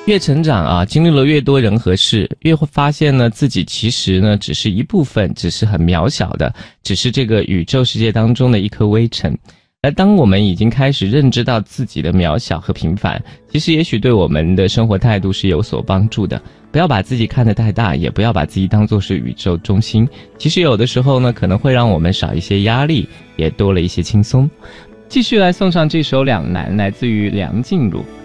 越成长啊，经历了越多人和事，越会发现呢，自己其实呢只是一部分，只是很渺小的，只是这个宇宙世界当中的一颗微尘。而当我们已经开始认知到自己的渺小和平凡，其实也许对我们的生活态度是有所帮助的。不要把自己看得太大，也不要把自己当作是宇宙中心。其实有的时候呢，可能会让我们少一些压力，也多了一些轻松。继续来送上这首《两难》，来自于梁静茹。